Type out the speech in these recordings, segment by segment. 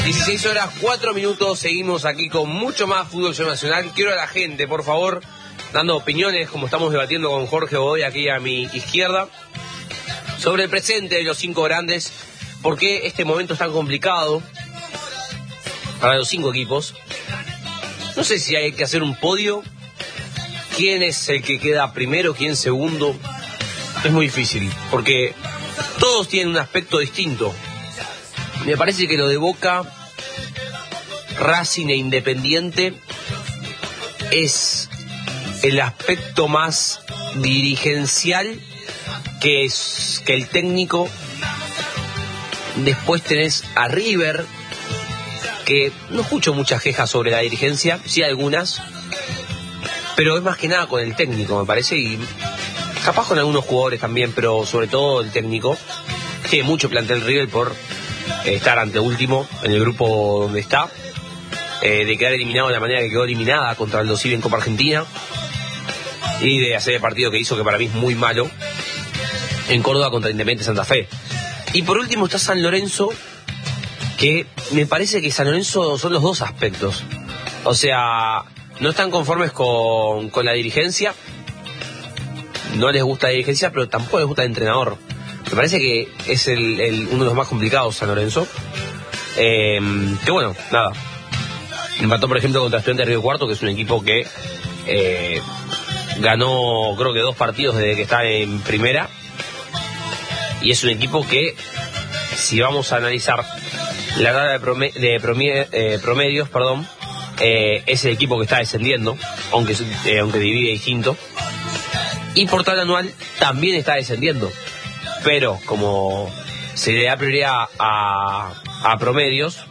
16 horas 4 minutos, seguimos aquí con mucho más fútbol nacional. Quiero a la gente, por favor, dando opiniones, como estamos debatiendo con Jorge Godoy aquí a mi izquierda, sobre el presente de los 5 grandes, por qué este momento es tan complicado para los 5 equipos. No sé si hay que hacer un podio, quién es el que queda primero, quién segundo. Es muy difícil, porque todos tienen un aspecto distinto. Me parece que lo de Boca, Racing e Independiente es el aspecto más dirigencial que el técnico. Después tenés a River, que no escucho muchas quejas sobre la dirigencia, sí algunas, pero es más que nada con el técnico, me parece, y capaz con algunos jugadores también, pero sobre todo el técnico. Tiene mucho plantel River por estar anteúltimo en el grupo donde está, de quedar eliminado de la manera que quedó eliminada contra el Dosivi en Copa Argentina, y de hacer el partido que hizo, que para mí es muy malo, en Córdoba contra Independiente Santa Fe. Y por último está San Lorenzo, que me parece que San Lorenzo son los dos aspectos. O sea, no están conformes con la dirigencia, no les gusta la dirigencia, pero tampoco les gusta el entrenador. Me parece que es uno de los más complicados San Lorenzo. Que bueno, nada. Empató, por ejemplo, contra Estudiantes de Río Cuarto, que es un equipo que ganó, creo que 2 partidos desde que está en primera. Y es un equipo que, si vamos a analizar la tabla de promedios, es el equipo que está descendiendo, aunque divide distinto. Y por tabla anual también está descendiendo. Pero como se le da prioridad a promedios,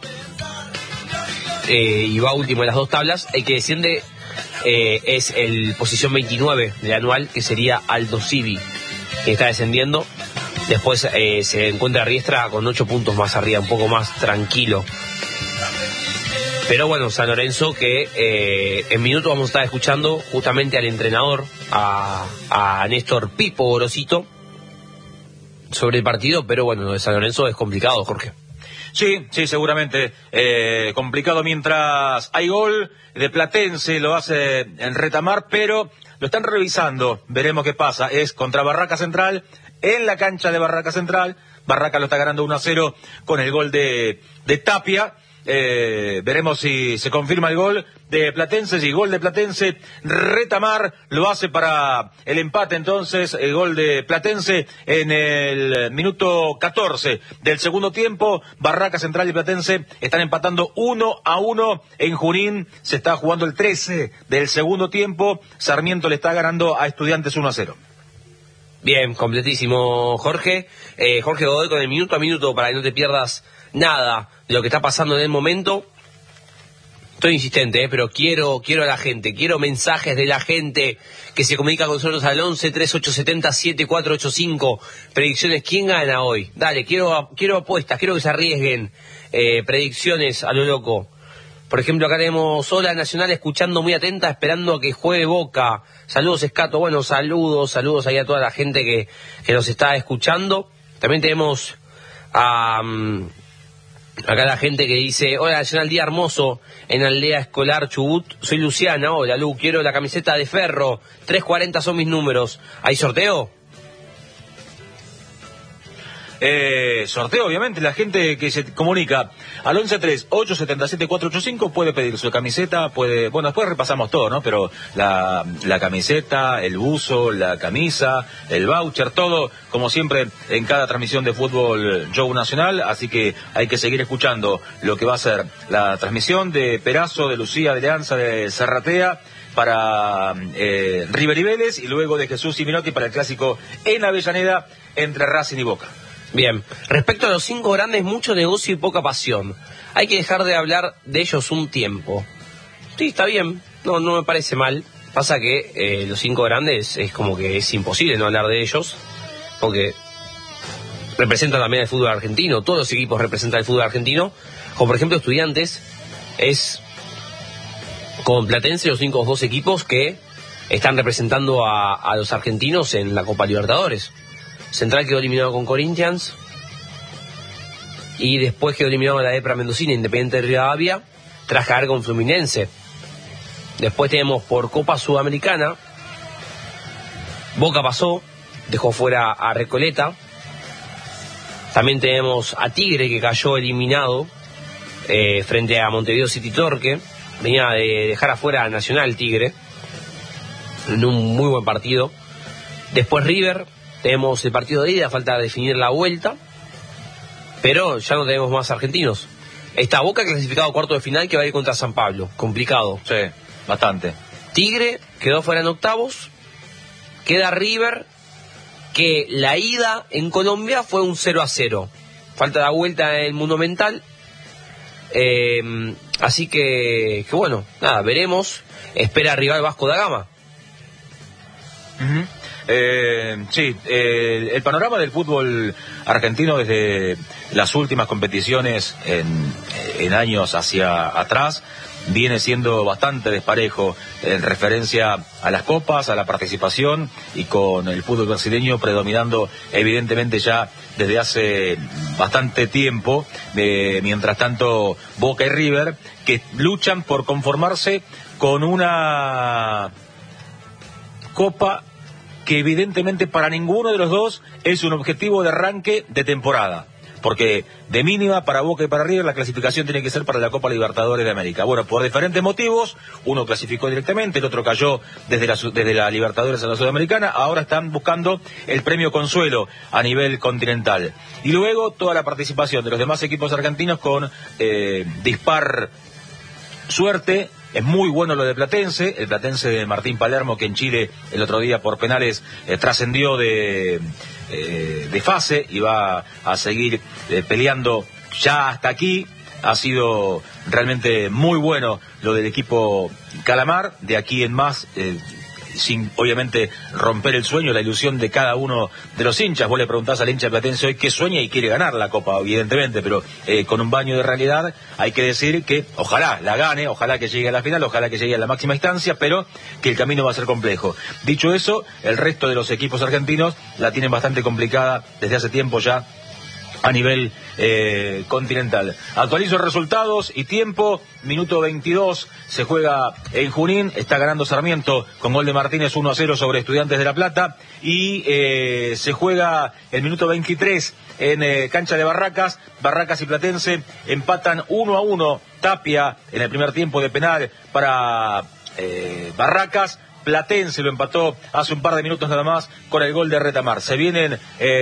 y va último en las 2 tablas, el que desciende es el posición 29 del anual, que sería Aldo Civi, que está descendiendo. Después se encuentra Riestra con 8 puntos más arriba, un poco más tranquilo. Pero bueno, San Lorenzo, que en minutos vamos a estar escuchando justamente al entrenador, a Néstor Pipo Gorosito, sobre el partido. Pero bueno, lo de San Lorenzo es complicado, Jorge. Sí, seguramente complicado. Mientras hay gol de Platense, lo hace en Retamar, pero lo están revisando, veremos qué pasa. Es contra Barraca Central, en la cancha de Barraca Central. Barraca lo está ganando 1-0 con el gol de Tapia. Veremos si se confirma el gol de Platense. Si gol de Platense, Retamar lo hace para el empate. Entonces el gol de Platense en el minuto 14 del segundo tiempo. Barraca Central y Platense están empatando 1-1 en Junín. Se está jugando el 13 del segundo tiempo. Sarmiento le está ganando a Estudiantes 1-0. Bien, completísimo, Jorge. Jorge Godoy con el minuto a minuto para que no te pierdas nada de lo que está pasando en el momento. Estoy insistente, pero quiero a la gente, quiero mensajes de la gente que se comunica con nosotros al 11-3870-7485. Predicciones, ¿quién gana hoy? Dale, quiero apuestas, quiero que se arriesguen. Predicciones a lo loco. Por ejemplo, acá tenemos Hola Nacional escuchando muy atenta, esperando a que juegue Boca. Saludos, Escato. Bueno, saludos ahí a toda la gente que nos está escuchando. También tenemos acá la gente que dice: Hola Nacional, día hermoso en Aldea Escolar Chubut. Soy Luciana. Hola Lu, quiero la camiseta de Ferro. 340 son mis números. ¿Hay sorteo? Sorteo, obviamente. La gente que se comunica al 11-3-877-485 puede pedir su camiseta, bueno, después repasamos todo, ¿no? Pero la camiseta, el buzo, la camisa, el voucher, todo, como siempre, en cada transmisión de Fútbol Show Nacional. Así que hay que seguir escuchando lo que va a ser la transmisión de Perazo, de Lucía, de Leanza, de Serratea, para River y Vélez, y luego de Jesús y Minotti para el clásico en Avellaneda entre Racing y Boca. Bien, respecto a los 5 grandes, mucho negocio y poca pasión. Hay que dejar de hablar de ellos un tiempo. Sí, está bien, no me parece mal. Pasa que los 5 grandes es como que es imposible no hablar de ellos, porque representan también el fútbol argentino. Todos los equipos representan el fútbol argentino, como por ejemplo Estudiantes es con Platense los únicos 2 equipos que están representando a los argentinos en la Copa Libertadores. Central quedó eliminado con Corinthians, y después quedó eliminado en la Depra Mendocina, Independiente de Rivadavia, tras caer con Fluminense. Después tenemos por Copa Sudamericana, Boca pasó, dejó fuera a Recoleta. También tenemos a Tigre, que cayó eliminado frente a Montevideo City Torque. Venía de dejar afuera a Nacional Tigre en un muy buen partido. Después River, tenemos el partido de ida, falta definir la vuelta, pero ya no tenemos más argentinos. Está Boca clasificado a cuarto de final, que va a ir contra San Pablo, complicado. Sí, bastante. Tigre quedó fuera en octavos. Queda River, que la ida en Colombia fue un 0-0. Falta la vuelta en el Monumental. Así que bueno, nada, veremos. Espera rival Vasco da Gama. Sí, el panorama del fútbol argentino desde las últimas competiciones en años hacia atrás viene siendo bastante desparejo en referencia a las copas, a la participación, y con el fútbol brasileño predominando evidentemente ya desde hace bastante tiempo. Mientras tanto, Boca y River, que luchan por conformarse con una copa que evidentemente para ninguno de los dos es un objetivo de arranque de temporada, porque de mínima para Boca y para River la clasificación tiene que ser para la Copa Libertadores de América. Bueno, por diferentes motivos, uno clasificó directamente, el otro cayó desde la Libertadores a la Sudamericana. Ahora están buscando el premio consuelo a nivel continental, y luego toda la participación de los demás equipos argentinos con dispar suerte. Es muy bueno lo de Platense, el Platense de Martín Palermo, que en Chile el otro día por penales trascendió de fase y va a seguir peleando ya hasta aquí. Ha sido realmente muy bueno lo del equipo Calamar, de aquí en más, sin obviamente romper el sueño, la ilusión de cada uno de los hinchas. Vos le preguntás al hincha platense hoy qué sueña y quiere ganar la Copa, evidentemente, pero con un baño de realidad hay que decir que ojalá la gane, ojalá que llegue a la final, ojalá que llegue a la máxima instancia, pero que el camino va a ser complejo. Dicho eso, el resto de los equipos argentinos la tienen bastante complicada desde hace tiempo ya a nivel continental. Actualizo resultados y tiempo. Minuto 22, se juega en Junín, está ganando Sarmiento con gol de Martínez 1-0 sobre Estudiantes de La Plata, y se juega el minuto 23 en cancha de Barracas. Barracas y Platense empatan 1-1, Tapia en el primer tiempo de penal para Barracas. Platense lo empató hace un par de minutos nada más con el gol de Retamar. Se vienen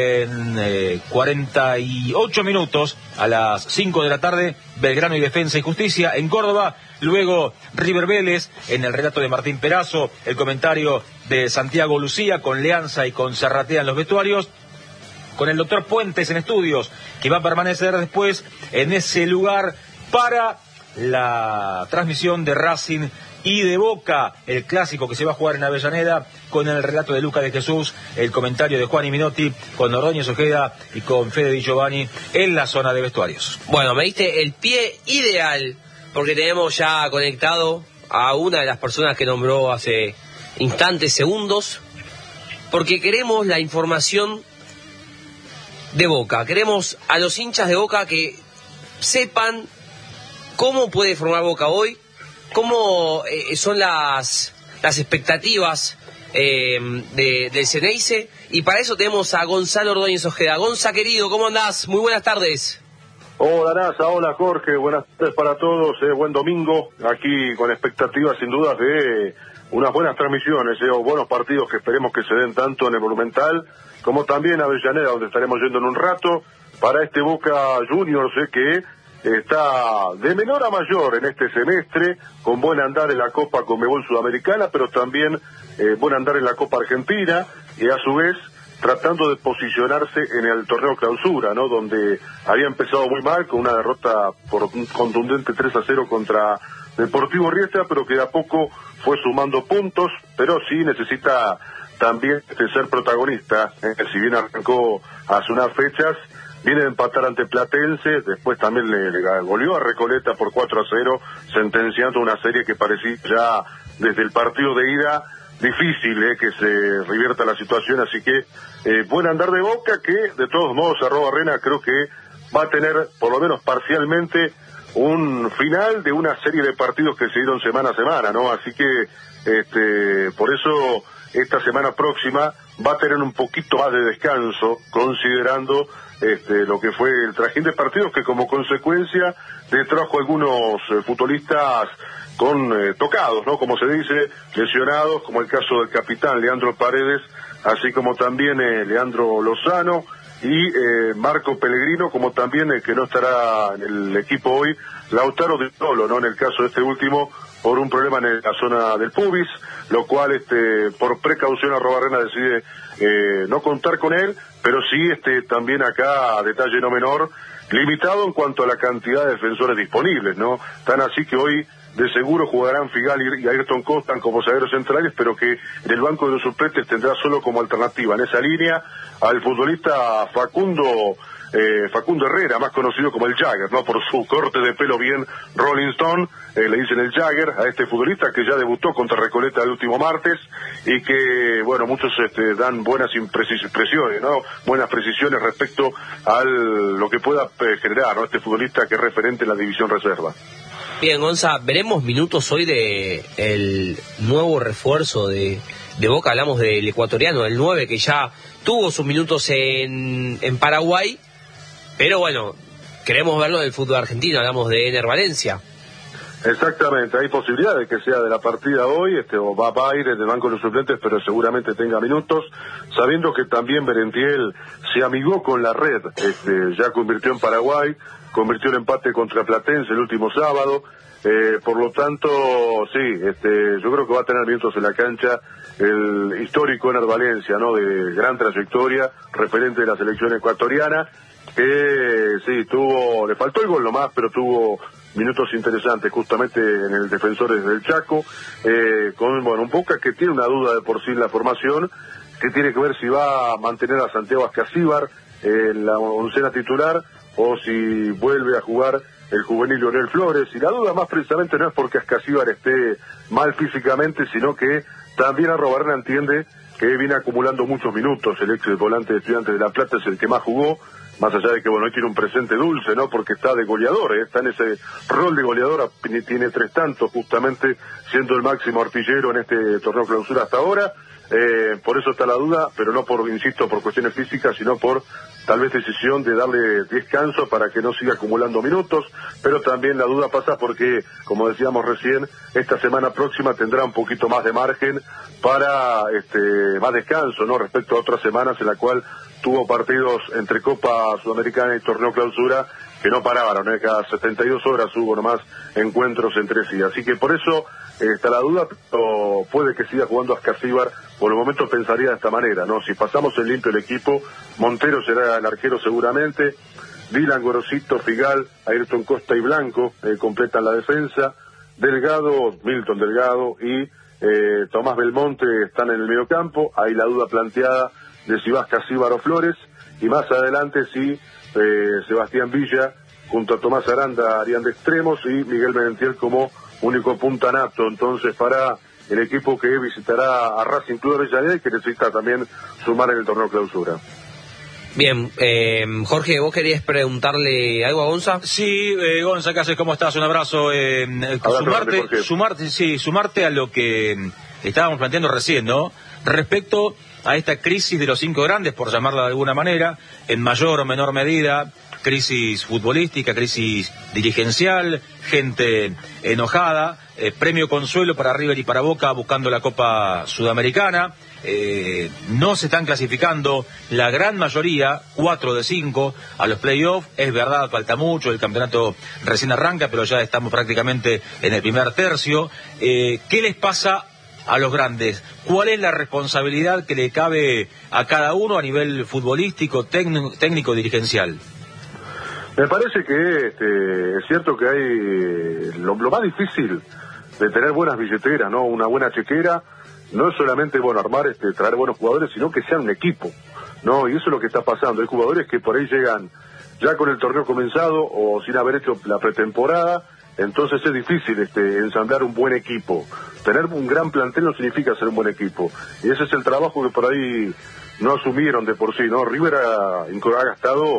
en 48 minutos a las 5 de la tarde Belgrano y Defensa y Justicia en Córdoba. Luego River Vélez, en el relato de Martín Perazo, el comentario de Santiago Lucía con Leanza y con Zarratea en los vestuarios, con el doctor Puentes en estudios, que va a permanecer después en ese lugar para la transmisión de Racing y de Boca, el clásico que se va a jugar en Avellaneda, con el relato de Luca de Jesús, el comentario de Juan y Minotti, con Ordóñez Ojeda y con Fede Di Giovanni en la zona de vestuarios. Bueno, me diste el pie ideal, porque tenemos ya conectado a una de las personas que nombró hace instantes, segundos, porque queremos la información de Boca, queremos a los hinchas de Boca que sepan cómo puede formar Boca hoy, cómo son las expectativas del Ceneice, y para eso tenemos a Gonzalo Ordóñez Ojeda. Gonza, querido, ¿cómo andás? Muy buenas tardes. Hola Nasa, hola Jorge, buenas tardes para todos, buen domingo, aquí con expectativas sin dudas de unas buenas transmisiones, o buenos partidos que esperemos que se den tanto en el Monumental como también en Avellaneda, donde estaremos yendo en un rato, para este Boca Juniors que está de menor a mayor en este semestre, con buen andar en la Copa Conmebol Sudamericana, pero también buen andar en la Copa Argentina, y a su vez tratando de posicionarse en el torneo clausura, ¿no? Donde había empezado muy mal con una derrota por un contundente 3-0 contra Deportivo Riestra, pero que de a poco fue sumando puntos, pero sí necesita también ser protagonista, si bien arrancó hace unas fechas, viene de empatar ante Platense, después también le goleó a Recoleta por 4-0, sentenciando una serie que parecía ya desde el partido de ida difícil que se revierta la situación, así que buen andar de Boca, que de todos modos @Arena creo que va a tener, por lo menos parcialmente, un final de una serie de partidos que se dieron semana a semana, ¿no? Así que, por eso, esta semana próxima va a tener un poquito más de descanso, considerando lo que fue el trajín de partidos que como consecuencia le trajo algunos futbolistas con tocados, ¿no? Como se dice, lesionados, como el caso del capitán Leandro Paredes, así como también Leandro Lozano y Marco Pellegrino, como también que no estará en el equipo hoy, Lautaro Di Tolo, ¿no? En el caso de este último, por un problema en la zona del pubis, lo cual por precaución Arrobarrena decide no contar con él, pero sí también acá, detalle no menor, limitado en cuanto a la cantidad de defensores disponibles, ¿no? Tan así que hoy de seguro jugarán Figal y Ayrton Costa como zagueros centrales, pero que en el banco de los suplentes tendrá solo como alternativa en esa línea al futbolista Facundo Herrera, más conocido como el Jagger, ¿no? Por su corte de pelo bien Rolling Stone, le dicen el Jagger a este futbolista que ya debutó contra Recoleta el último martes y que, bueno, muchos dan buenas impresiones, ¿no? Buenas precisiones respecto a lo que pueda generar, ¿no? Este futbolista que es referente en la división reserva. Bien, Gonza, veremos minutos hoy de el nuevo refuerzo de Boca. Hablamos del ecuatoriano, el 9, que ya tuvo sus minutos en Paraguay, pero bueno, queremos verlo del fútbol argentino. Hablamos de Ener Valencia. Exactamente, hay posibilidad de que sea de la partida hoy, o va a ir desde el banco de los suplentes, pero seguramente tenga minutos, sabiendo que también Berentiel se amigó con la red, ya convirtió en Paraguay, convirtió el empate contra Platense el último sábado, por lo tanto, sí, yo creo que va a tener minutos en la cancha el histórico Ener Valencia, ¿no? De gran trayectoria, referente de la selección ecuatoriana, que sí, le faltó el gol nomás, pero tuvo minutos interesantes justamente en el Defensores del Chaco, con un Boca que tiene una duda de por sí en la formación, que tiene que ver si va a mantener a Santiago Ascasíbar en la oncena titular o si vuelve a jugar el juvenil Leonel Flores, y la duda más precisamente no es porque Ascasíbar esté mal físicamente, sino que también Arrobarrena entiende que viene acumulando muchos minutos. El ex volante de Estudiantes de La Plata es el que más jugó, más allá de que, bueno, hoy tiene un presente dulce, ¿no? Porque está de goleador, está en ese rol de goleador, tiene 3 tantos, justamente siendo el máximo artillero en este torneo clausura hasta ahora. Por eso está la duda, pero no insisto, por cuestiones físicas, sino por tal vez decisión de darle descanso para que no siga acumulando minutos, pero también la duda pasa porque, como decíamos recién, esta semana próxima tendrá un poquito más de margen para más descanso, ¿no? Respecto a otras semanas en la cual tuvo partidos entre Copa Sudamericana y Torneo Clausura que no paraban, ¿no? Cada 72 horas hubo nomás encuentros entre sí, así que por eso está la duda, pero puede que siga jugando Ascasíbar. Por el momento pensaría de esta manera, ¿no? Si pasamos en limpio el equipo, Montero será el arquero seguramente, Dylan, Gorosito, Figal, Ayrton Costa y Blanco completan la defensa, Milton Delgado y Tomás Belmonte están en el mediocampo. Hay la duda planteada de si va Ascasíbar o Flores, y más adelante si Sebastián Villa junto a Tomás Aranda harían de extremos y Miguel Berentiel como único punta nato, entonces, para el equipo que visitará a Racing Club de Avellaneda y que necesita también sumar en el torneo clausura. Bien, Jorge, ¿vos querías preguntarle algo a Gonza? Sí, Gonza, ¿qué haces? ¿Cómo estás? Un abrazo. Sumarte a lo que estábamos planteando recién, ¿no? Respecto a esta crisis de los 5 grandes, por llamarla de alguna manera, en mayor o menor medida, crisis futbolística, crisis dirigencial, gente enojada, premio consuelo para River y para Boca buscando la Copa Sudamericana, no se están clasificando la gran mayoría, 4 de 5, a los playoffs. Es verdad, falta mucho, el campeonato recién arranca, pero ya estamos prácticamente en el primer tercio. ¿Qué les pasa a los grandes? ¿Cuál es la responsabilidad que le cabe a cada uno a nivel futbolístico, técnico, dirigencial? Me parece que es cierto que hay lo más difícil de tener buenas billeteras, ¿no? Una buena chequera, no es solamente, bueno, traer buenos jugadores, sino que sean un equipo, ¿no? Y eso es lo que está pasando. Hay jugadores que por ahí llegan ya con el torneo comenzado o sin haber hecho la pretemporada, entonces es difícil ensamblar un buen equipo. Tener un gran plantel no significa ser un buen equipo. Y ese es el trabajo que por ahí no asumieron de por sí, ¿no? River ha gastado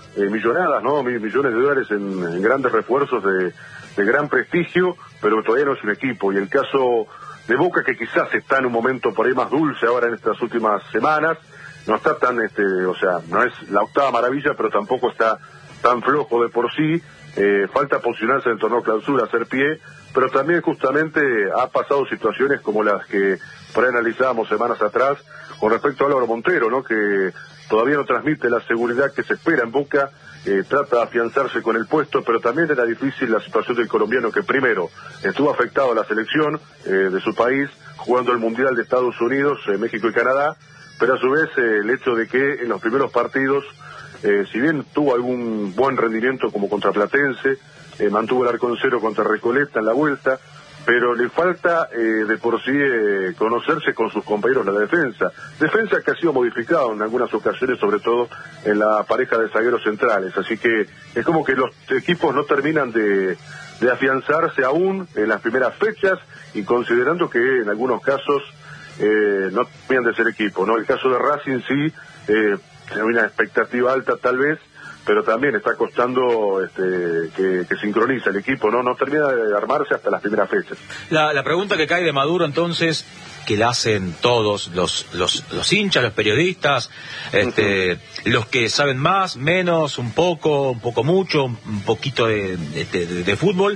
millonadas, ¿no? Millones de dólares en grandes refuerzos de gran prestigio, pero todavía no es un equipo. Y el caso de Boca, que quizás está en un momento por ahí más dulce ahora en estas últimas semanas, no está tan, o sea, no es la octava maravilla, pero tampoco está tan flojo de por sí. Falta posicionarse en el torneo clausura, hacer pie, pero también justamente ha pasado situaciones como las que por ahí analizábamos semanas atrás con respecto a Álvaro Montero, ¿no? Que todavía no transmite la seguridad que se espera en Boca, trata de afianzarse con el puesto, pero también era difícil la situación del colombiano, que primero estuvo afectado a la selección de su país, jugando el Mundial de Estados Unidos, México y Canadá, pero a su vez el hecho de que en los primeros partidos, si bien tuvo algún buen rendimiento como contra Platense, mantuvo el arco en cero contra Recoleta en la vuelta, pero le falta de por sí conocerse con sus compañeros de la defensa que ha sido modificado en algunas ocasiones, sobre todo en la pareja de zagueros centrales, así que es como que los equipos no terminan de afianzarse aún en las primeras fechas, y considerando que en algunos casos no terminan de ser equipo, ¿no? El caso de Racing sí, tiene una expectativa alta tal vez, pero también está costando que sincroniza el equipo, no termina de armarse hasta las primeras fechas. La pregunta que cae de Maduro entonces, que la hacen todos los hinchas, los periodistas, los que saben más, menos, un poco mucho, un poquito de fútbol,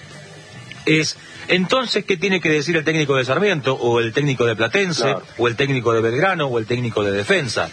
es: entonces, ¿qué tiene que decir el técnico de Sarmiento, o el técnico de Platense, claro, o el técnico de Belgrano, o el técnico de Defensa?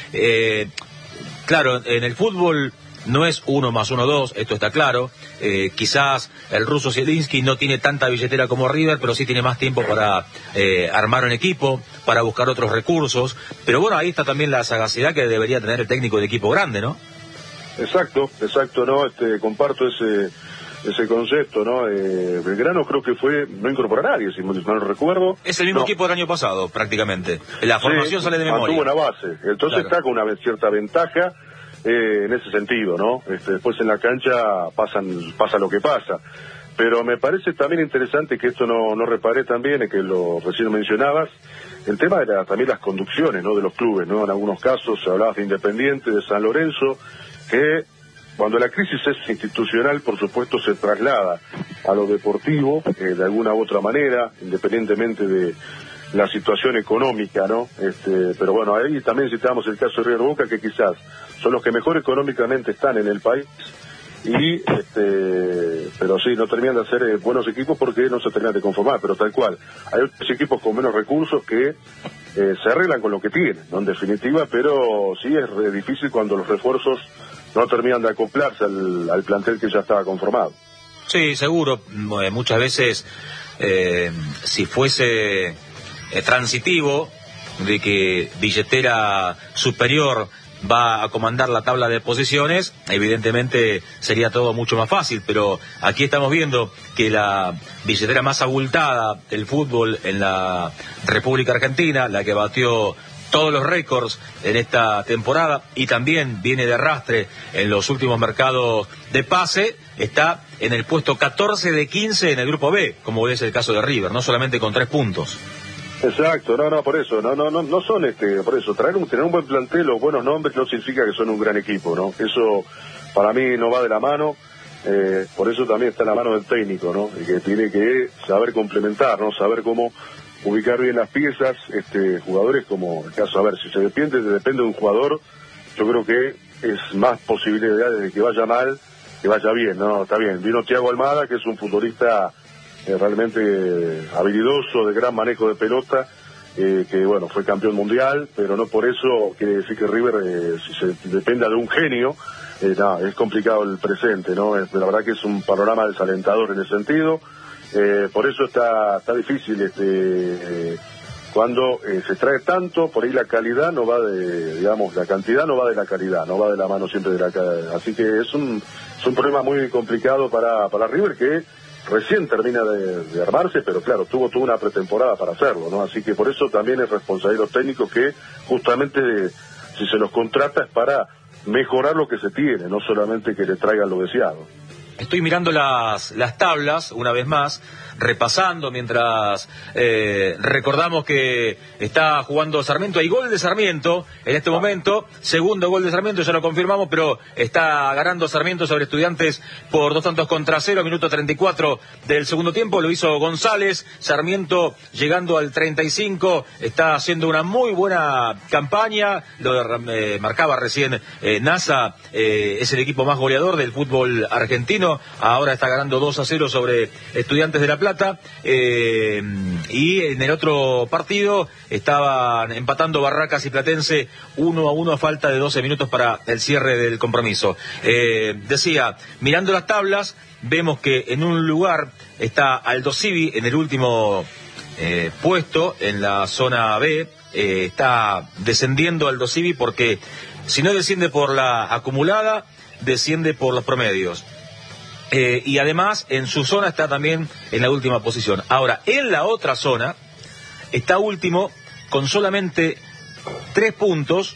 Claro, en el fútbol no es 1 más 1, 2, esto está claro. Quizás el ruso Zielinski no tiene tanta billetera como River, pero sí tiene más tiempo para armar un equipo, para buscar otros recursos. Pero bueno, ahí está también la sagacidad que debería tener el técnico de equipo grande, ¿no? Exacto, ¿no? Comparto ese concepto, ¿no? Belgrano creo que no incorporó a nadie, si mal no recuerdo. Es el mismo equipo del año pasado, prácticamente. La formación sale de memoria. Mantuvo una base, entonces claro, está con una cierta ventaja en ese sentido, ¿no? Después en la cancha pasa lo que pasa. Pero me parece también interesante, que esto no reparé también, que lo recién mencionabas, el tema de también las conducciones, ¿no? De los clubes, ¿no? En algunos casos se hablaba de Independiente, de San Lorenzo, que cuando la crisis es institucional, por supuesto, se traslada a lo deportivo, de alguna u otra manera, independientemente de la situación económica, ¿no? Pero bueno, ahí también citamos el caso de River Boca, que quizás son los que mejor económicamente están en el país, pero sí, no terminan de hacer buenos equipos porque no se terminan de conformar, pero tal cual. Hay otros equipos con menos recursos que se arreglan con lo que tienen, ¿no? En definitiva, pero sí es difícil cuando los refuerzos no terminan de acoplarse al plantel que ya estaba conformado. Sí, seguro. Muchas veces, si fuese transitivo, de que billetera superior va a comandar la tabla de posiciones, evidentemente sería todo mucho más fácil, pero aquí estamos viendo que la billetera más abultada del fútbol en la República Argentina, la que batió todos los récords en esta temporada y también viene de arrastre en los últimos mercados de pase, está en el puesto 14 de 15 en el grupo B, como es el caso de River, no solamente con 3 puntos. Exacto, por eso, no son por eso, tener un buen plantel o buenos nombres no significa que son un gran equipo, ¿no? Eso para mí no va de la mano, por eso también está en la mano del técnico, ¿no? Y que tiene que saber complementar, ¿no? Saber cómo ubicar bien las piezas, jugadores como el caso, a ver, si se depende de un jugador, yo creo que es más posibilidades de que vaya mal que vaya bien, ¿no? Está bien, vino Thiago Almada, que es un futbolista realmente habilidoso, de gran manejo de pelota, que bueno, fue campeón mundial, pero no por eso quiere decir que River, si se dependa de un genio, es complicado el presente, ¿no? La verdad que es un panorama desalentador en ese sentido. Por eso está difícil cuando se trae tanto, por ahí la calidad no va la cantidad no va de la calidad, no va de la mano siempre de la calidad. Así que es un problema muy complicado para River, que recién termina de armarse, pero claro, tuvo una pretemporada para hacerlo, ¿no? Así que por eso también es responsabilidad de los técnicos que justamente si se los contrata es para mejorar lo que se tiene, no solamente que le traigan lo deseado. estoy mirando las tablas una vez más, repasando mientras recordamos que está jugando Sarmiento. Hay gol de Sarmiento en este momento, segundo gol de Sarmiento, ya lo confirmamos, pero está ganando Sarmiento sobre Estudiantes por 2-0, minuto 34 del segundo tiempo. Lo hizo González. Sarmiento llegando al 35, está haciendo una muy buena campaña. Lo marcaba recién Nasa, es el equipo más goleador del fútbol argentino. Ahora está ganando 2-0 sobre Estudiantes de La Plata, y en el otro partido estaban empatando Barracas y Platense 1-1 a falta de 12 minutos para el cierre del compromiso. Decía, mirando las tablas, vemos que en un lugar está Aldo Civi en el último puesto en la zona B. Está descendiendo Aldo Civi porque si no desciende por la acumulada, desciende por los promedios. Y además en su zona está también en la última posición. Ahora, en la otra zona está último con solamente 3 puntos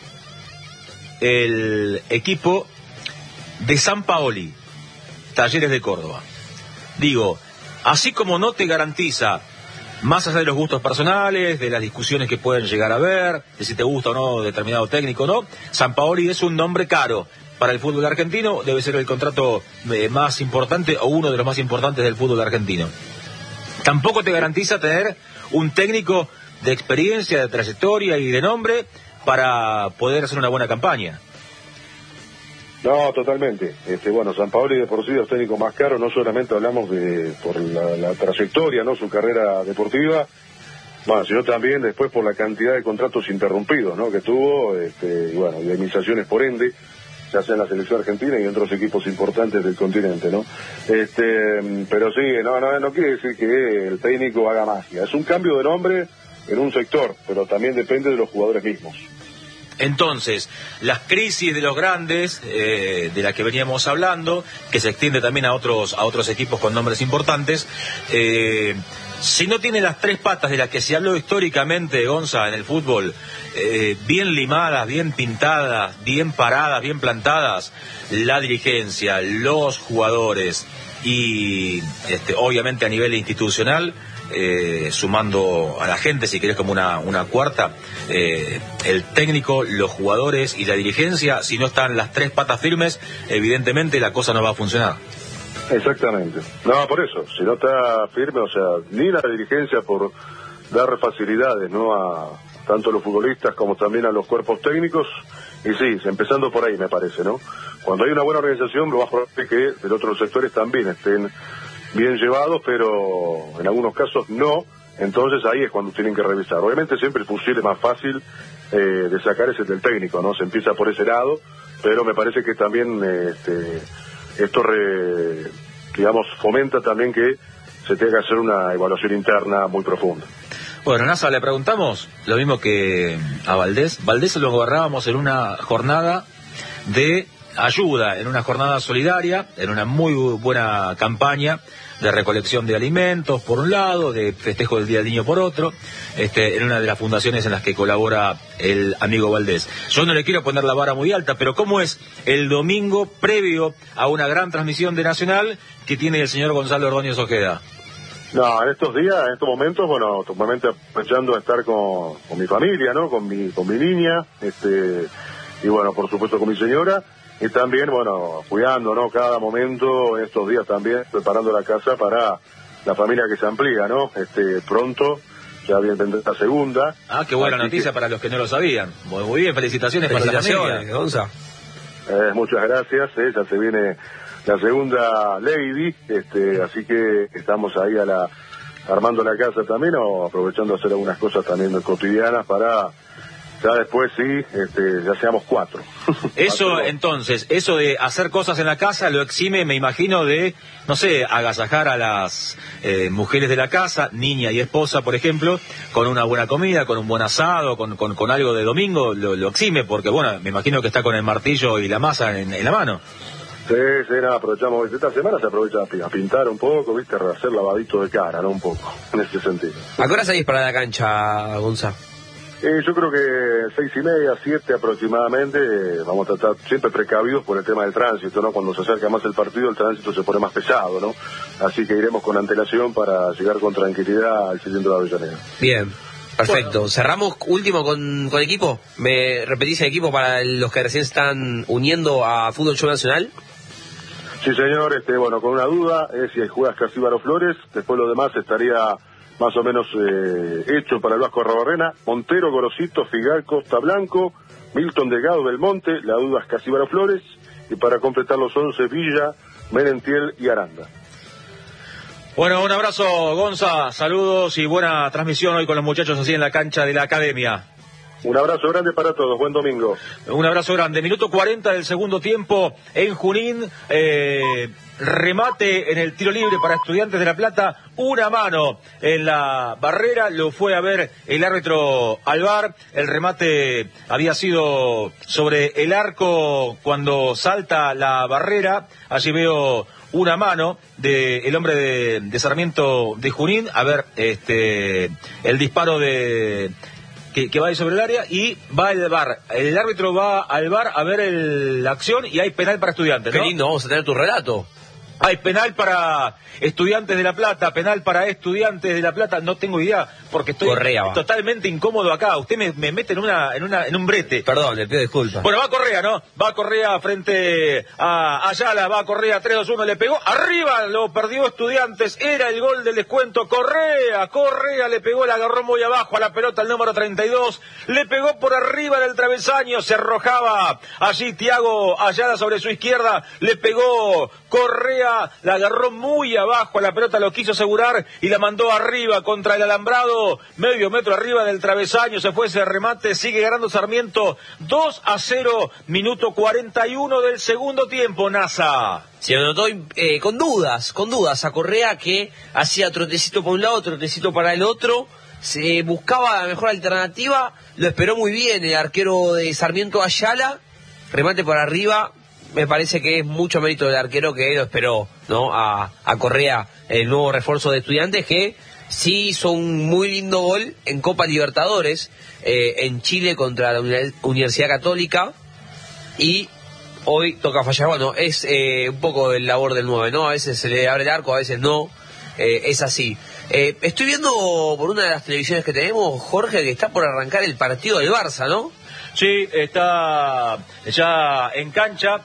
el equipo de San Paoli, Talleres de Córdoba. Digo, así como no te garantiza, más allá de los gustos personales, de las discusiones que pueden llegar a haber, de si te gusta o no determinado técnico o no, San Paoli es un nombre caro para el fútbol argentino, debe ser el contrato más importante o uno de los más importantes del fútbol argentino. Tampoco te garantiza tener un técnico de experiencia, de trayectoria y de nombre para poder hacer una buena campaña. No, totalmente. Bueno, San Paoli de por sí es el técnico más caro, no solamente hablamos por la trayectoria, no su carrera deportiva, bueno, sino también después por la cantidad de contratos interrumpidos, ¿no?, que tuvo, y bueno, indemnizaciones por ende, ya sea en la selección argentina y en otros equipos importantes del continente, ¿no? Pero sí, no quiere decir que el técnico haga magia. Es un cambio de nombre en un sector, pero también depende de los jugadores mismos. Entonces, las crisis de los grandes, de la que veníamos hablando, que se extiende también a otros equipos con nombres importantes, si no tiene las 3 patas de las que se habló históricamente, Gonza, en el fútbol, bien limadas, bien pintadas, bien paradas, bien plantadas, la dirigencia, los jugadores y obviamente a nivel institucional, sumando a la gente, si querés, como una cuarta, el técnico, los jugadores y la dirigencia, si no están las 3 patas firmes, evidentemente la cosa no va a funcionar. Exactamente. No, por eso, si no está firme, o sea, ni la dirigencia por dar facilidades, ¿no?, a tanto a los futbolistas como también a los cuerpos técnicos, y sí, empezando por ahí, me parece, ¿no? Cuando hay una buena organización, lo más probable es que de otros sectores también estén bien llevados, pero en algunos casos no, entonces ahí es cuando tienen que revisar. Obviamente siempre el fusil es más fácil de sacar, es el del técnico, ¿no? Se empieza por ese lado, pero me parece que también esto digamos, fomenta también que se tenga que hacer una evaluación interna muy profunda. Bueno, Nasa, le preguntamos lo mismo que a Valdés. Valdés lo agarrábamos en una jornada de ayuda, en una jornada solidaria, en una muy buena campaña de recolección de alimentos por un lado, de festejo del Día del Niño por otro, en una de las fundaciones en las que colabora el amigo Valdés. Yo no le quiero poner la vara muy alta, pero ¿cómo es el domingo previo a una gran transmisión de Nacional que tiene el señor Gonzalo Ordóñez Ojeda? No, en estos días, en estos momentos, bueno, totalmente aprovechando de estar con mi familia, ¿no?, con mi niña, y bueno, por supuesto con mi señora, y también, bueno, cuidando, ¿no?, cada momento, en estos días también, preparando la casa para la familia que se amplía, ¿no? Pronto, ya bien tendrá la segunda. Ah, qué buena noticia para los que no lo sabían. Muy bien, felicitaciones para la familia. Gonza. Muchas gracias, ya se viene la segunda lady, así que estamos ahí armando la casa también, o aprovechando de hacer algunas cosas también cotidianas para ya después ya seamos 4. Eso, entonces, eso de hacer cosas en la casa lo exime, me imagino, de, no sé, agasajar a las mujeres de la casa, niña y esposa, por ejemplo, con una buena comida, con un buen asado, con algo de domingo, lo exime, porque, bueno, me imagino que está con el martillo y la masa en la mano. Sí, nada, aprovechamos, esta semana se aprovecha a pintar un poco, ¿viste?, a hacer lavadito de cara, ¿no?, un poco, en ese sentido. ¿A qué hora salís para la cancha, Gonza? Yo creo que 6:30, 7 aproximadamente. Vamos a estar siempre precavidos por el tema del tránsito, ¿no? Cuando se acerca más el partido, el tránsito se pone más pesado, ¿no? Así que iremos con antelación para llegar con tranquilidad al cilindro de Avellaneda. Bien, perfecto. Bueno. Cerramos último con equipo. ¿Me repetís el equipo para los que recién están uniendo a Fútbol Show Nacional? Sí, señor. Bueno, con una duda es si juega Escasíbaro Flores. Después lo demás estaría más o menos hecho para el Vasco Arrobarrena. Montero, Gorosito, Figal, Costa Blanco, Milton Delgado del Monte, la duda es Casíbaro Flores, y para completar los 11, Villa, Merentiel y Aranda. Bueno, un abrazo, Gonza, saludos y buena transmisión hoy con los muchachos así en la cancha de la academia. Un abrazo grande para todos, buen domingo. Un abrazo grande. Minuto 40 del segundo tiempo en Junín. Remate en el tiro libre para Estudiantes de La Plata. Una mano en la barrera. Lo fue a ver el árbitro Alvar. El remate había sido sobre el arco cuando salta la barrera. Allí veo una mano del hombre de Sarmiento de Junín. A ver, el disparo que va ahí sobre el área y va al VAR. El árbitro va al VAR a ver la acción y hay penal para Estudiantes, ¿no? Qué lindo, vamos a tener tu relato. Hay penal para Estudiantes de La Plata, penal para Estudiantes de La Plata, no tengo idea, porque estoy totalmente incómodo acá. Usted me mete en un brete. Perdón, le pido disculpas. Bueno, va Correa, ¿no? Va Correa frente a Ayala, va Correa 3-2-1, le pegó, arriba, lo perdió Estudiantes, era el gol del descuento. Correa le pegó, la agarró muy abajo a la pelota el número 32, le pegó por arriba del travesaño, se arrojaba allí Thiago Ayala sobre su izquierda, le pegó Correa, la agarró muy abajo a la pelota, lo quiso asegurar y la mandó arriba contra el alambrado, medio metro arriba del travesaño, se fue ese remate, sigue ganando Sarmiento 2-0, minuto 41 del segundo tiempo, NASA. Se anotó con dudas a Correa, que hacía trotecito para un lado, trotecito para el otro, se buscaba la mejor alternativa, lo esperó muy bien el arquero de Sarmiento Ayala, remate por arriba. Me parece que es mucho mérito del arquero que lo esperó, ¿no? A Correa, el nuevo refuerzo de Estudiantes, que sí hizo un muy lindo gol en Copa Libertadores, en Chile contra la Universidad Católica, y hoy toca fallar. Bueno, es un poco el labor del 9, ¿no? A veces se le abre el arco, a veces no, es así. Estoy viendo por una de las televisiones que tenemos, Jorge, que está por arrancar el partido del Barça, ¿no? Sí, está ya en cancha,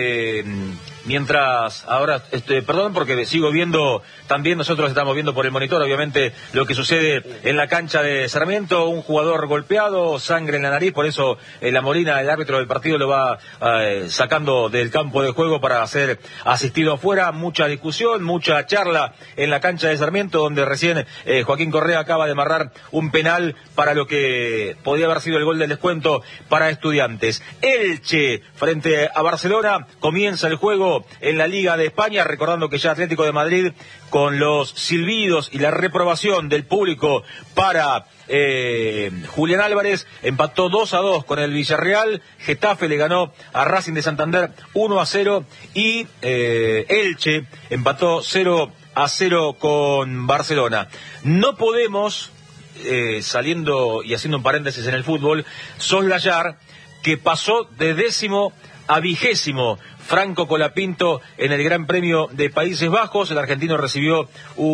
mientras ahora, perdón porque sigo viendo, también nosotros estamos viendo por el monitor, obviamente, lo que sucede en la cancha de Sarmiento, un jugador golpeado, sangre en la nariz, por eso la Molina, el árbitro del partido, lo va sacando del campo de juego para ser asistido afuera, mucha discusión, mucha charla en la cancha de Sarmiento, donde recién Joaquín Correa acaba de amarrar un penal para lo que podía haber sido el gol del descuento para Estudiantes. Elche frente a Barcelona, comienza el juego en la Liga de España, recordando que ya Atlético de Madrid, con los silbidos y la reprobación del público para Julián Álvarez, empató 2-2 con el Villarreal. Getafe le ganó a Racing de Santander 1-0 y Elche empató 0-0 con Barcelona. No podemos, saliendo y haciendo un paréntesis en el fútbol, soslayar que pasó de 10º a 20º Franco Colapinto en el Gran Premio de Países Bajos. El argentino recibió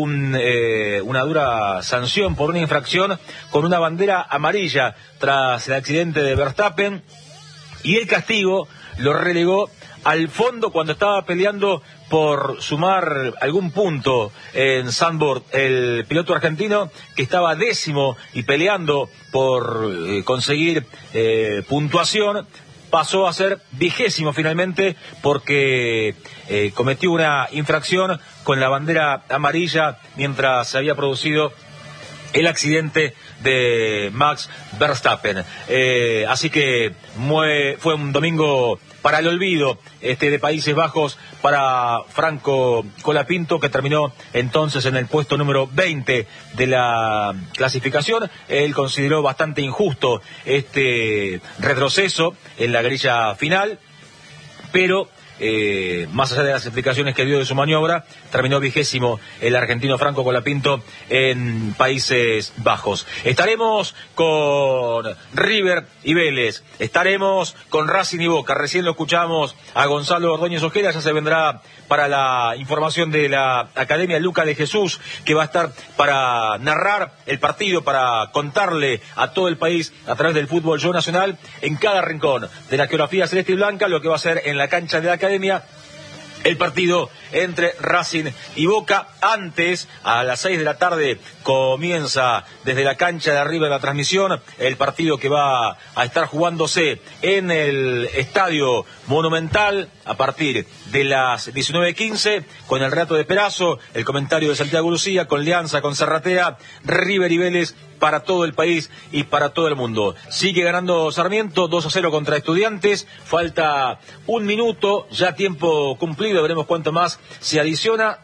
una dura sanción por una infracción con una bandera amarilla tras el accidente de Verstappen, y el castigo lo relegó al fondo cuando estaba peleando por sumar algún punto en Zandvoort. El piloto argentino, que estaba 10º y peleando por conseguir puntuación, pasó a ser 20º finalmente, porque cometió una infracción con la bandera amarilla mientras se había producido el accidente de Max Verstappen. Así que fue un domingo para el olvido de Países Bajos para Franco Colapinto, que terminó entonces en el puesto número 20 de la clasificación. Él consideró bastante injusto este retroceso en la grilla final, pero más allá de las explicaciones que dio de su maniobra, terminó 20º el argentino Franco Colapinto en Países Bajos. Estaremos con River y Vélez, estaremos con Racing y Boca. Recién lo escuchamos a Gonzalo Ordóñez Ojeda, ya se vendrá para la información de la Academia Luca de Jesús, que va a estar para narrar el partido, para contarle a todo el país a través del Fútbol Show Nacional en cada rincón de la geografía celeste y blanca lo que va a ser en la cancha de la Academia el partido entre Racing y Boca. Antes, a las 6 de la tarde, comienza desde la cancha de arriba de la transmisión el partido que va a estar jugándose en el Estadio Monumental a partir de las 19:15, con el relato de Perazo, el comentario de Santiago Lucía, con Lianza, con Serratea, River y Vélez para todo el país y para todo el mundo. Sigue ganando Sarmiento 2-0 contra Estudiantes, falta un minuto, ya tiempo cumplido, veremos cuánto más se adiciona.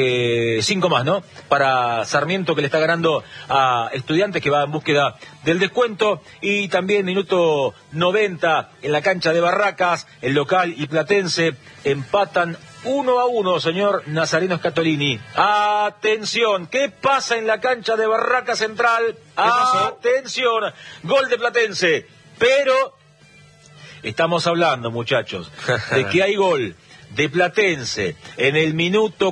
5 más, ¿no? Para Sarmiento, que le está ganando a Estudiantes, que va en búsqueda del descuento. Y también minuto 90 en la cancha de Barracas, el local y Platense empatan 1-1, señor Nazareno Scatolini. Atención, ¿qué pasa en la cancha de Barracas Central? Atención, gol de Platense. Pero estamos hablando, muchachos, de que hay gol de Platense en el minuto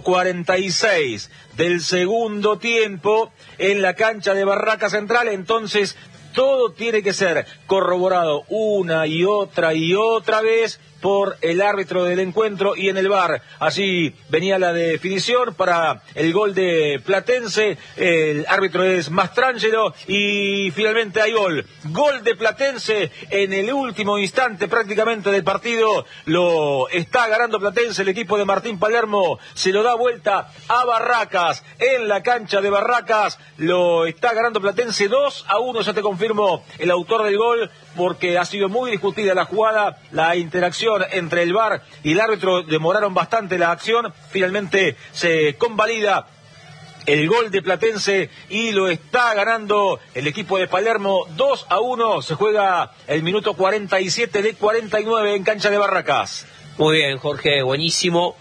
46 del segundo tiempo en la cancha de Barracas Central. Entonces todo tiene que ser corroborado una y otra vez por el árbitro del encuentro y en el VAR. Así venía la definición para el gol de Platense. El árbitro es Mastrangelo y finalmente hay gol. Gol de Platense en el último instante prácticamente del partido. Lo está ganando Platense. El equipo de Martín Palermo se lo da vuelta a Barracas. En la cancha de Barracas lo está ganando Platense 2-1. Ya te confirmo el autor del gol, porque ha sido muy discutida la jugada, la interacción entre el VAR y el árbitro demoraron bastante la acción. Finalmente se convalida el gol de Platense y lo está ganando el equipo de Palermo 2-1. Se juega el minuto 47 de 49 en cancha de Barracas. Muy bien, Jorge, buenísimo.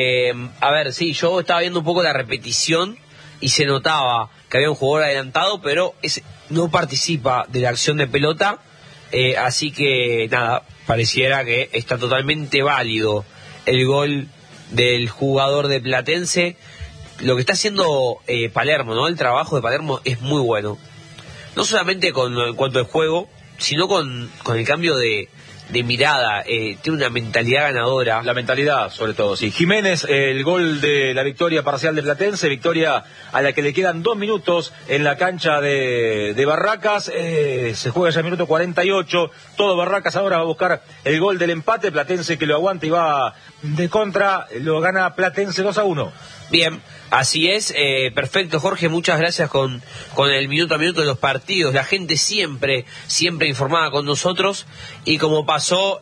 A ver, sí, yo estaba viendo un poco la repetición y se notaba que había un jugador adelantado, pero no participa de la acción de pelota. Así que nada, pareciera que está totalmente válido el gol del jugador de Platense. Lo que está haciendo Palermo, ¿no? El trabajo de Palermo es muy bueno. No solamente en cuanto al juego, sino con el cambio de mirada. Tiene una mentalidad ganadora. La mentalidad, sobre todo, sí. Jiménez, el gol de la victoria parcial de Platense, victoria a la que le quedan 2 minutos en la cancha de Barracas. Se juega ya el minuto 48. Todo Barracas ahora va a buscar el gol del empate. Platense que lo aguanta y va de contra. Lo gana Platense 2-1. Bien, así es, perfecto, Jorge, muchas gracias con el minuto a minuto de los partidos. La gente siempre informada con nosotros, y como pasó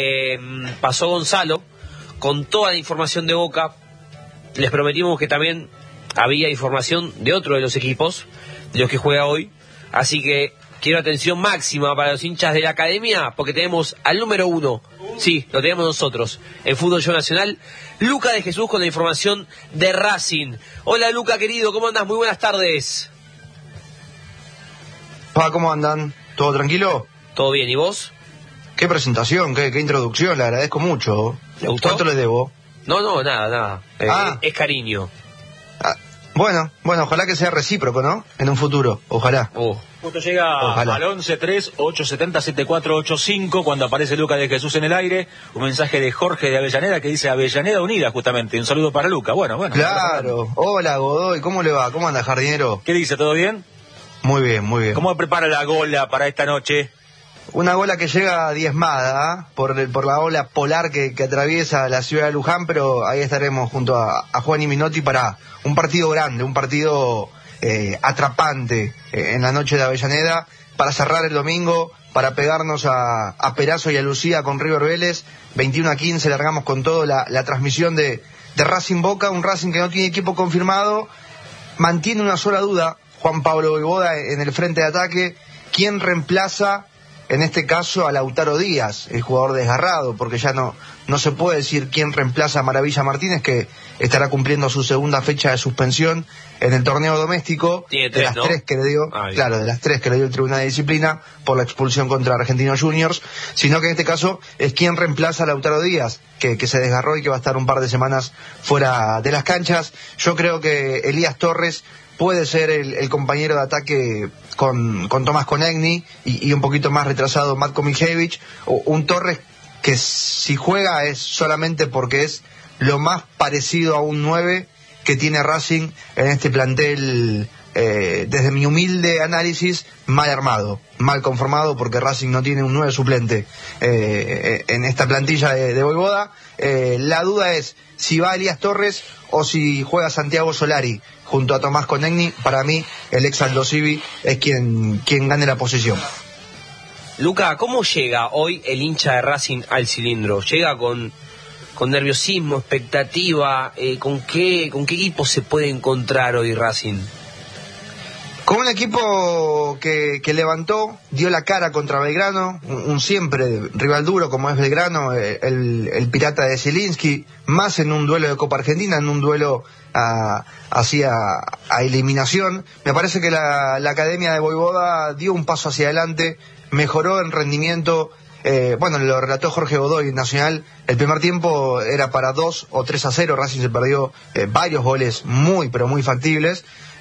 Gonzalo con toda la información de Boca, les prometimos que también había información de otro de los equipos, de los que juega hoy, así que quiero atención máxima para los hinchas de la Academia, porque tenemos al número 1, sí, lo tenemos nosotros, en Fútbol Show Nacional, Luca de Jesús con la información de Racing. Hola Luca, querido, ¿cómo andás? Muy buenas tardes. ¿Cómo andan? ¿Todo tranquilo? ¿Todo bien? ¿Y vos? Qué presentación, qué introducción, le agradezco mucho. ¿Le gustó? ¿Cuánto le debo? No, nada. Es cariño. Bueno, ojalá que sea recíproco, ¿no? En un futuro, ojalá. Justo llega al 11-3-870-7485 cuando aparece Luca de Jesús en el aire, un mensaje de Jorge de Avellaneda que dice Avellaneda Unida, justamente. Un saludo para Luca. Bueno. Claro. Hola, Godoy, ¿cómo le va? ¿Cómo anda, jardinero? ¿Qué dice? ¿Todo bien? Muy bien. ¿Cómo prepara la gola para esta noche? Una gola que llega diezmada por la ola polar que atraviesa la ciudad de Luján, pero ahí estaremos junto a Juan y Minotti para un partido grande, un partido atrapante en la noche de Avellaneda, para cerrar el domingo, para pegarnos a Perazo y a Lucía con River Vélez. 21-15 largamos con todo la transmisión de Racing Boca, un Racing que no tiene equipo confirmado, mantiene una sola duda, Juan Pablo Voivoda en el frente de ataque. ¿Quién reemplaza en este caso a Lautaro Díaz, el jugador desgarrado, porque ya no no se puede decir quién reemplaza a Maravilla Martínez, que estará cumpliendo su segunda fecha de suspensión en el torneo doméstico. Tiene de las ¿no? tres que le dio, claro, de las tres que le dio el Tribunal de Disciplina por la expulsión contra Argentinos Juniors, sino que en este caso es quien reemplaza a Lautaro Díaz, que se desgarró y que va a estar un par de semanas fuera de las canchas. Yo creo que Elías Torres puede ser el compañero de ataque con Tomás Konechny y un poquito más retrasado Matko Mijević, un Torres que si juega es solamente porque es lo más parecido a un 9 que tiene Racing en este plantel, desde mi humilde análisis, mal armado, mal conformado, porque Racing no tiene un 9 suplente en esta plantilla de Vojvoda. La duda es si va Elías Torres o si juega Santiago Solari junto a Tomás Konechny. Para mí el ex Aldo Civi es quien gane la posición. Luca, ¿cómo llega hoy el hincha de Racing al cilindro? ¿Llega con nerviosismo, expectativa? ¿Con qué equipo se puede encontrar hoy Racing? Con un equipo que levantó, dio la cara contra Belgrano, un siempre rival duro como es Belgrano, el pirata de Zielinski, más en un duelo de Copa Argentina, en un duelo hacia eliminación. Me parece que la Academia de Vojvoda dio un paso hacia adelante, mejoró en rendimiento. Bueno, lo relató Jorge Godoy en Nacional. El primer tiempo era para 2 o 3-0. Racing se perdió varios goles muy, pero muy factibles.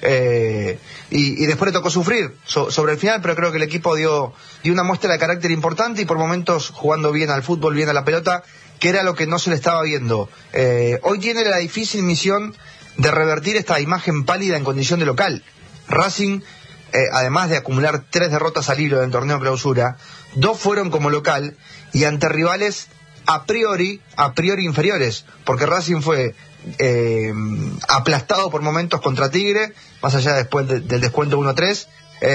Y después le tocó sufrir sobre el final, pero creo que el equipo dio una muestra de carácter importante y por momentos jugando bien al fútbol, bien a la pelota, que era lo que no se le estaba viendo. Hoy tiene la difícil misión de revertir esta imagen pálida en condición de local. Racing, además de acumular 3 derrotas al hilo del torneo clausura, 2 fueron como local y ante rivales a priori inferiores, porque Racing fue aplastado por momentos contra Tigre, más allá después del descuento 1-3,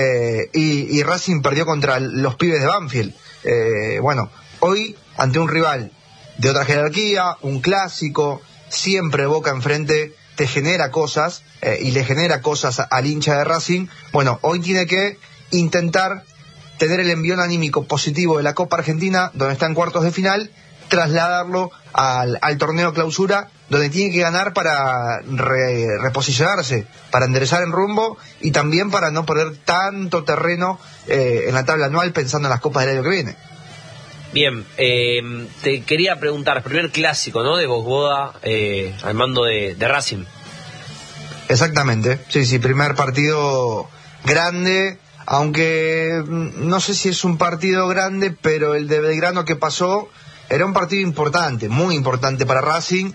y Racing perdió contra los pibes de Banfield. Bueno, hoy ante un rival de otra jerarquía, un clásico, siempre Boca enfrente, te genera cosas, y le genera cosas al hincha de Racing. Bueno, hoy tiene que intentar tener el envión anímico positivo de la Copa Argentina, donde está en cuartos de final, trasladarlo al torneo clausura, donde tiene que ganar para reposicionarse, para enderezar en rumbo y también para no perder tanto terreno en la tabla anual pensando en las copas del año que viene. Bien, te quería preguntar, primer clásico, ¿no?, de Vojvoda al mando de Racing. Exactamente, sí, primer partido grande, aunque no sé si es un partido grande, pero el de Belgrano que pasó era un partido importante, muy importante para Racing,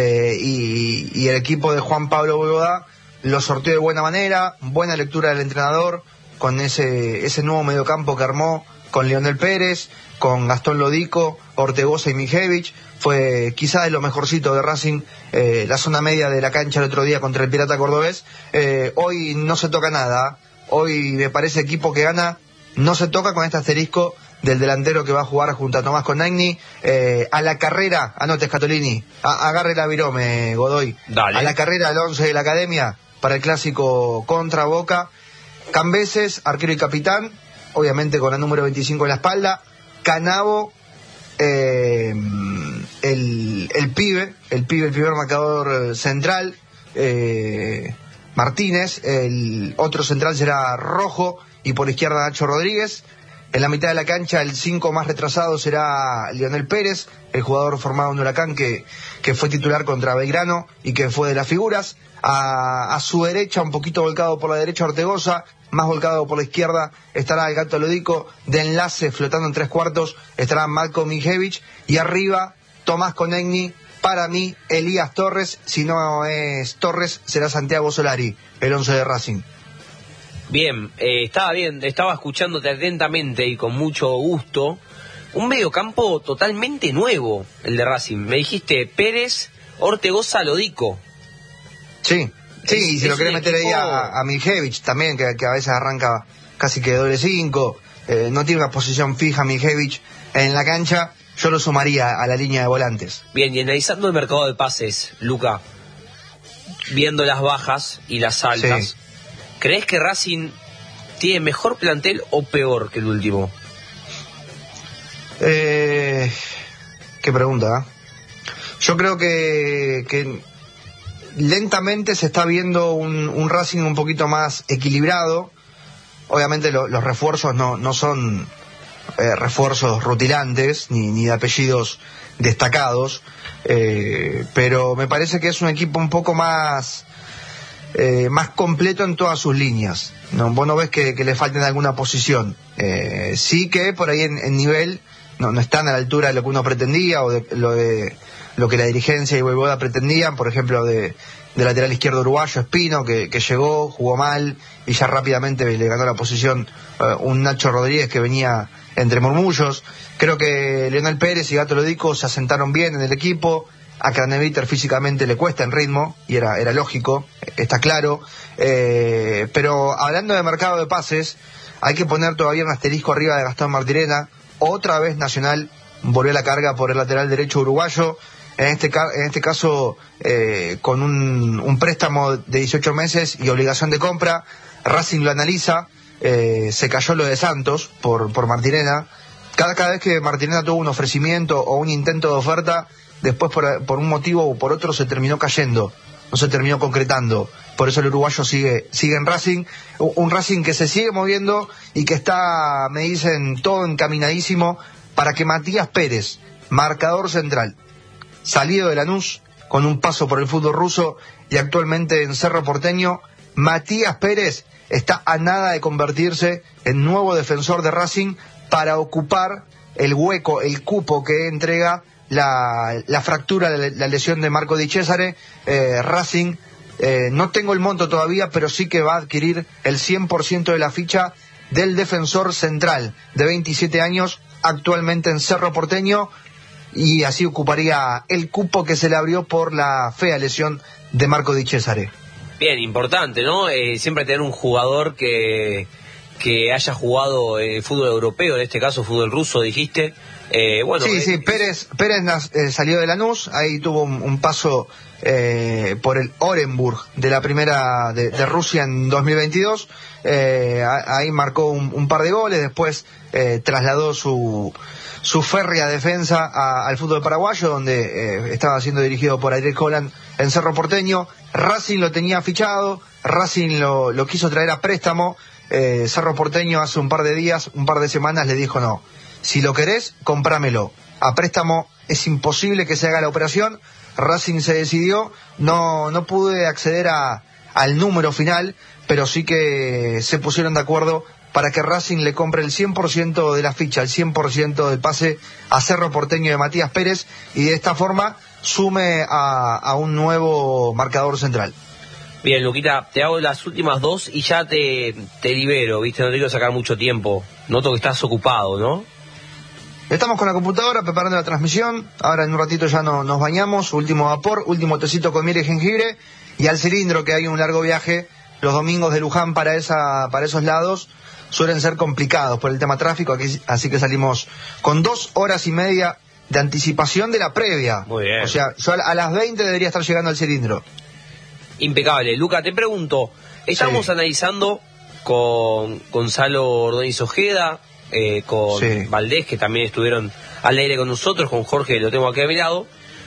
y el equipo de Juan Pablo Vojvoda lo sorteó de buena manera, buena lectura del entrenador, con ese nuevo mediocampo que armó con Lionel Pérez, con Gastón Lodico, Ortegoza y Mijević. Fue quizá de lo mejorcito de Racing, la zona media de la cancha el otro día contra el Pirata Cordobés. Hoy no se toca nada, hoy me parece equipo que gana, no se toca, con este asterisco del delantero que va a jugar junto a Tomás Konechny. A la carrera, anote Scatolini, agarre la virome, Godoy. Dale. A la carrera del 11 de la Academia para el clásico contra Boca. Cambeses, arquero y capitán, obviamente con el número 25 en la espalda. Canavo, el pibe, el primer marcador central, Martínez. El otro central será Rojo y por izquierda Nacho Rodríguez. En la mitad de la cancha el 5 más retrasado será Lionel Pérez, el jugador formado en Huracán que fue titular contra Belgrano y que fue de las figuras. A su derecha, un poquito volcado por la derecha, Ortegoza, más volcado por la izquierda estará el Gato Lodico, de enlace flotando en 3/4 estará Matko Mijević, y arriba Tomás Konechny. Para mí Elías Torres, si no es Torres será Santiago Solari, el 11 de Racing. Bien, estaba escuchándote atentamente y con mucho gusto. Un mediocampo totalmente nuevo, el de Racing. Me dijiste Pérez, Ortegoza, Lodico. Sí, y si lo querés meter ahí a Mijević también, que a veces arranca casi que doble 5, no tiene una posición fija Mijević en la cancha, yo lo sumaría a la línea de volantes. Bien, y analizando el mercado de pases, Luca, viendo las bajas y las altas, sí, ¿crees que Racing tiene mejor plantel o peor que el último? Qué pregunta, ¿eh? Yo creo que lentamente se está viendo un Racing un poquito más equilibrado. Obviamente los refuerzos no son refuerzos rutilantes ni de apellidos destacados, pero me parece que es un equipo un poco más completo en todas sus líneas. Vos no ves que le falten alguna posición. Sí que por ahí en nivel no están a la altura de lo que uno pretendía, o de lo que la dirigencia y Voivoda pretendían. Por ejemplo, de lateral izquierdo uruguayo Espino, que llegó, jugó mal y ya rápidamente le ganó la posición un Nacho Rodríguez que venía entre murmullos. Creo que Leonel Pérez y Gato Lodico se asentaron bien en el equipo. A Craneviter físicamente le cuesta en ritmo, y era lógico, está claro. Pero hablando de mercado de pases, hay que poner todavía un asterisco arriba de Gastón Martirena. Otra vez Nacional volvió a la carga por el lateral derecho uruguayo. En este caso, con un préstamo de 18 meses y obligación de compra. Racing lo analiza. Se cayó lo de Santos por Martirena. Cada vez que Martirena tuvo un ofrecimiento o un intento de oferta, después por un motivo o por otro se terminó cayendo, no se terminó concretando. Por eso el uruguayo sigue en Racing, un Racing que se sigue moviendo y que está, me dicen, todo encaminadísimo para que Matías Pérez, marcador central, salido de Lanús, con un paso por el fútbol ruso y actualmente en Cerro Porteño, Matías Pérez está a nada de convertirse en nuevo defensor de Racing para ocupar el hueco, el cupo que entrega la fractura, la lesión de Marco Di Cesare. Racing, no tengo el monto todavía, pero sí que va a adquirir el 100% de la ficha del defensor central de 27 años, actualmente en Cerro Porteño, y así ocuparía el cupo que se le abrió por la fea lesión de Marco Di Cesare. Bien, importante, ¿no? Siempre tener un jugador que haya jugado fútbol europeo, en este caso fútbol ruso, dijiste. Sí, Pérez salió de Lanús, ahí tuvo un paso por el Orenburg de la primera de Rusia en 2022. Ahí marcó un par de goles, después trasladó su férrea defensa al fútbol paraguayo, donde estaba siendo dirigido por Ariel Holland en Cerro Porteño. Racing lo tenía fichado, Racing lo quiso traer a préstamo. Cerro Porteño hace un par de semanas le dijo: no, si lo querés, comprámelo. A préstamo es imposible que se haga la operación. Racing se decidió, no pude acceder al número final, pero sí que se pusieron de acuerdo para que Racing le compre el 100% de la ficha, el 100% del pase a Cerro Porteño de Matías Pérez, y de esta forma sume a un nuevo marcador central. Bien, Luquita, te hago las últimas dos y ya te libero, ¿viste? No te quiero sacar mucho tiempo. Noto que estás ocupado, ¿no? Estamos con la computadora preparando la transmisión. Ahora en un ratito ya nos bañamos. Último vapor, último tecito con miel y jengibre. Y al cilindro, que hay un largo viaje. Los domingos de Luján para esos lados suelen ser complicados por el tema tráfico. Así que salimos con 2 horas y media de anticipación de la previa. Muy bien. O sea, yo a las 20 debería estar llegando al cilindro. Impecable. Luca, te pregunto, estamos analizando con Gonzalo Ordóñez Ojeda, con Valdés, que también estuvieron al aire con nosotros, con Jorge, lo tengo aquí a mi lado.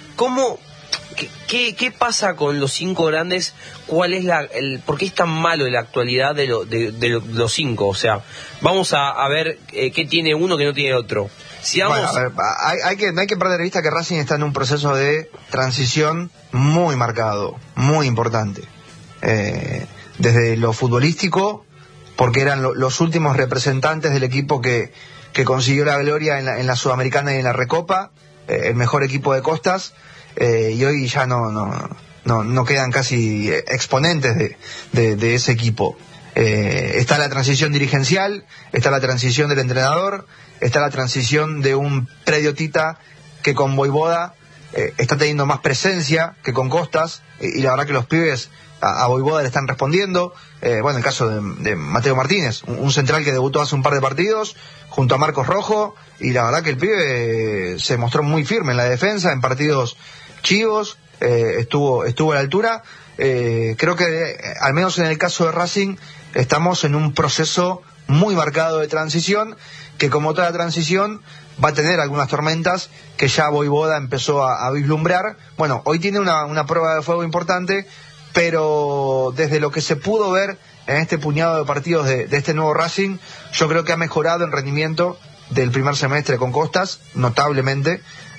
¿Qué pasa con los 5 grandes? ¿Cuál es por qué es tan malo en la actualidad de los 5? O sea, vamos a ver qué tiene uno que no tiene otro. Bueno, a ver, no hay que perder de vista que Racing está en un proceso de transición muy marcado, muy importante. Desde lo futbolístico, porque eran los últimos representantes del equipo que consiguió la gloria en la Sudamericana y en la Recopa, el mejor equipo de Costas, y hoy ya no quedan casi exponentes de ese equipo. Está la transición dirigencial, está la transición del entrenador, está la transición de un predio Tita que con Voivoda está teniendo más presencia que con Costas, y la verdad que los pibes a Voivoda le están respondiendo. El caso de Mateo Martínez, un central que debutó hace un par de partidos junto a Marcos Rojo, y la verdad que el pibe se mostró muy firme en la defensa, en partidos chivos, estuvo a la altura. Creo que al menos en el caso de Racing estamos en un proceso muy marcado de transición, que como toda transición va a tener algunas tormentas que ya Voivoda empezó a vislumbrar. Bueno, hoy tiene una prueba de fuego importante, pero desde lo que se pudo ver en este puñado de partidos de este nuevo Racing, yo creo que ha mejorado en rendimiento del primer semestre con Costas, notablemente.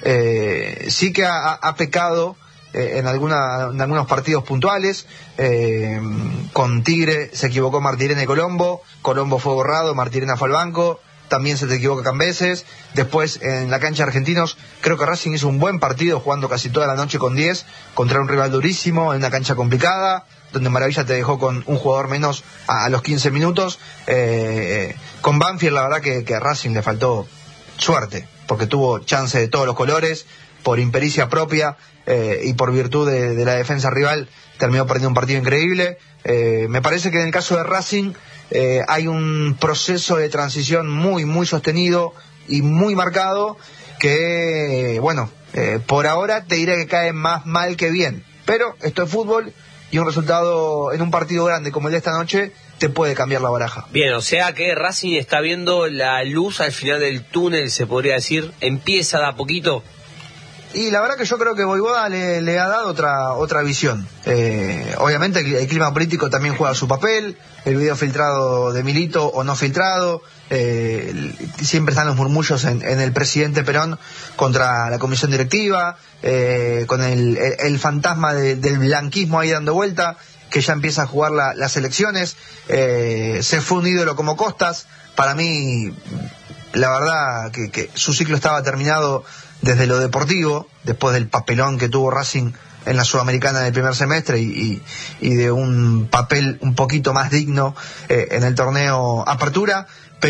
Sí que ha pecado en algunos partidos puntuales. Con Tigre se equivocó Martirena y Colombo fue borrado, Martirena fue al banco, también se te equivoca Cambeses. Después en la cancha de Argentinos creo que Racing hizo un buen partido, jugando casi toda la noche con 10 contra un rival durísimo en una cancha complicada, donde Maravilla te dejó con un jugador menos a los 15 minutos. Con Banfield la verdad que a Racing le faltó suerte, porque tuvo chance de todos los colores, por impericia propia y por virtud de la defensa rival terminó perdiendo un partido increíble. Me parece que en el caso de Racing hay un proceso de transición muy sostenido y muy marcado que, bueno, por ahora te diré que cae más mal que bien, pero esto es fútbol y un resultado en un partido grande como el de esta noche te puede cambiar la baraja. Bien, o sea que Racing está viendo la luz al final del túnel, se podría decir, empieza de a poquito. Y la verdad que yo creo que Voivoda le ha dado otra visión. Obviamente el clima político también juega su papel, el video filtrado de Milito o no filtrado, siempre están los murmullos en el presidente Perón contra la comisión directiva, con el fantasma del blanquismo ahí dando vuelta, que ya empieza a jugar las elecciones. Se fue un ídolo como Costas, para mí la verdad que su ciclo estaba terminado desde lo deportivo, después del papelón que tuvo Racing en la Sudamericana del primer semestre y de un papel un poquito más digno en el torneo Apertura,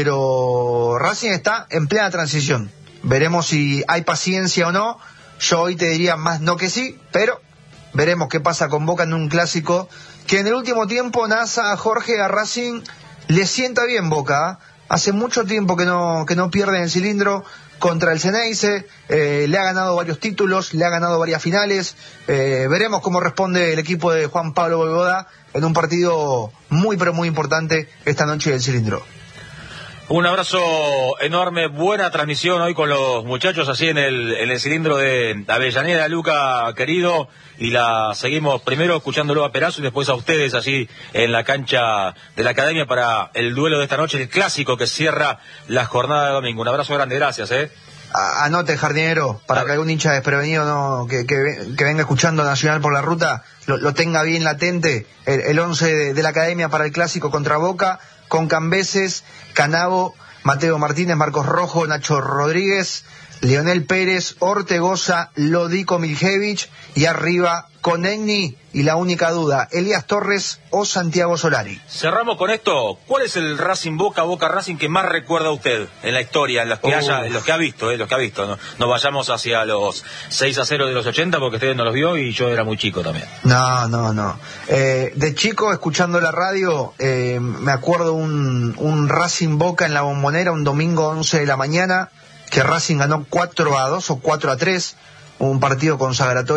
pero Racing está en plena transición. Veremos si hay paciencia o no. Yo hoy te diría más no que sí, pero veremos qué pasa con Boca en un clásico que en el último tiempo, NASA, Jorge, a Racing le sienta bien Boca. Hace mucho tiempo que no pierde en el cilindro contra el Ceneice, le ha ganado varios títulos, le ha ganado varias finales. Veremos cómo responde el equipo de Juan Pablo Voivoda en un partido muy pero muy importante esta noche del cilindro. Un abrazo enorme, buena transmisión hoy con los muchachos así en el cilindro de Avellaneda, Luca querido, y la seguimos primero escuchándolo a Perazo y después a ustedes así en la cancha de la Academia para el duelo de esta noche, el clásico que cierra la jornada de domingo. Un abrazo grande, gracias. Anote, jardinero, para que algún hincha desprevenido que venga escuchando Nacional por la ruta lo tenga bien latente. El 11 de la Academia para el clásico contra Boca, con Cambeses, Canavo, Mateo Martínez, Marcos Rojo, Nacho Rodríguez, Leonel Pérez, Ortegoza, Lodico Miljevich, y arriba Conegni y la única duda, Elías Torres o Santiago Solari. Cerramos con esto. ¿Cuál es el Racing Boca Racing que más recuerda usted en la historia, en los que ha visto? No vayamos hacia los 6-0 de los 80 porque usted no los vio y yo era muy chico también. No. De chico, escuchando la radio, me acuerdo un Racing Boca en la Bombonera un domingo 11 de la mañana, que Racing ganó 4-2 o 4-3, un partido consagratorio